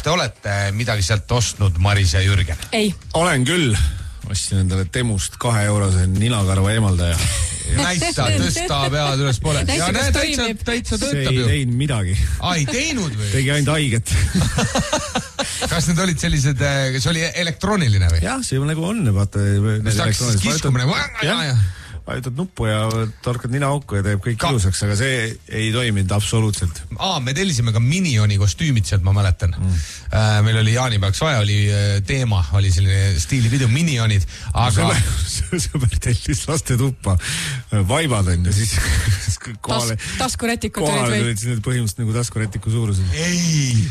kas te olete midagi sealt ostnud, Maris ja Jürgen? Ei. Olen küll. Ostsin endale Temust 2 eurose ninakarva eemaldaja. Näita, tõsta pead üles poole. Ja näe, täitsa töötab ju. See ei teinud midagi. Ei teinud või? Tegi ainult haiget. Kas need olid sellised, kas oli elektrooniline või? Jah, see nagu on, vaata. Kas kiskumine? Vajutad nuppu ja torkad nina auku ja teeb kõik ilusaks, aga see ei toiminud absoluutselt. Me tellisime ka Minioni kostüümid sealt, ma mäletan. Meil oli jaanipäevaks vaja, oli teema, oli selline stiilipidu Minionid, aga... Sõber tellis laste tuppa vaibad on ja siis taskurätikud olid või? Kohale tulid põhimõtteliselt nagu taskurätiku suurused. Ei!